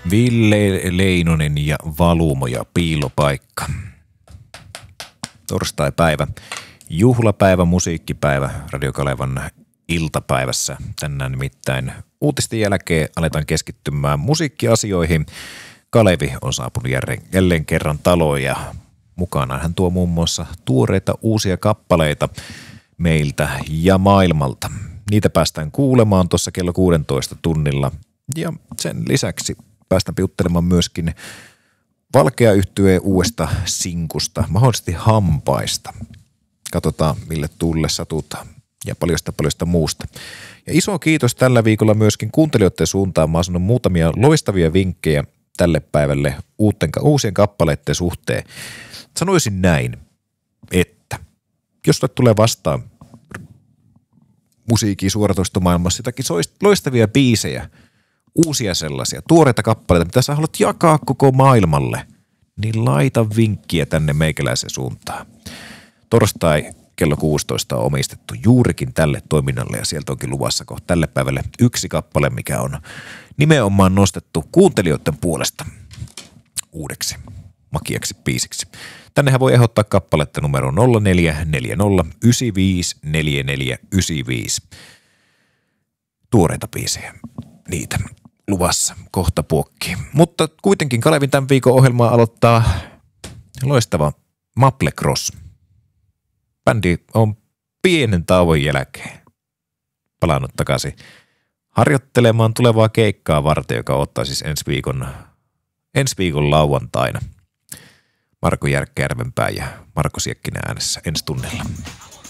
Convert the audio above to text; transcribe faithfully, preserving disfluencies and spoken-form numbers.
Ville Leinonen ja Valumo ja Piilopaikka. Torstai-päivä, juhlapäivä, musiikkipäivä Radio Kalevan iltapäivässä. Tänään nimittäin uutisten jälkeen aletaan keskittymään musiikkiasioihin. Kalevi on saapunut jälleen kerran taloon ja mukanaan hän tuo muun muassa tuoreita uusia kappaleita meiltä ja maailmalta. Niitä päästään kuulemaan tuossa kello kuusitoista tunnilla ja sen lisäksi päästään piuttelemaan myöskin Valkea Yhtyeen uudesta sinkusta, mahdollisesti Hampaista. Katsotaan mille tuulle satutaan ja paljosta paljosta muusta. Ja iso kiitos tällä viikolla myöskin kuuntelijoiden suuntaan. Mä oon sanonut muutamia loistavia vinkkejä tälle päivälle uuten, uusien kappaleiden suhteen. Sanoisin näin, että jos sulle tulee vastaan musiikin suoratoistomaailmassa jotakin loistavia biisejä, uusia sellaisia, tuoreita kappaleita, mitä sä haluat jakaa koko maailmalle, niin laita vinkkiä tänne meikäläisen suuntaan. Torstai kello kuusitoista on omistettu juurikin tälle toiminnalle ja sieltä onkin luvassa kohta tälle päivälle yksi kappale, mikä on nimenomaan nostettu kuuntelijoiden puolesta uudeksi makiaksi biisiksi. Tännehän voi ehdottaa kappaletta numero nolla neljä neljä nolla yhdeksän viisi neljä neljä yhdeksän viisi. Tuoreita biisejä, niitä luvassa kohta puokkiin. Mutta kuitenkin Kalevin tämän viikon ohjelmaa aloittaa loistava Maple Cross. Bändi on pienen tauon jälkeen palannut takaisin harjoittelemaan tulevaa keikkaa varten, joka ottaa siis ensi viikon, ensi viikon lauantaina. Marko Järkkärvenpää ja Marko Siekkinen äänessä ensi tunnilla.